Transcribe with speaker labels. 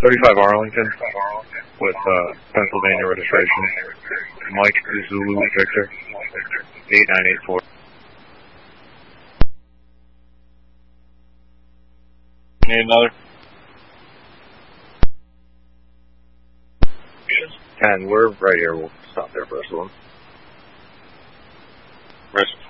Speaker 1: 35 Arlington with Pennsylvania registration. Mike Zulu Victor 8984.
Speaker 2: Need another?
Speaker 1: 10, we're right here. We'll stop there first one.
Speaker 2: Risk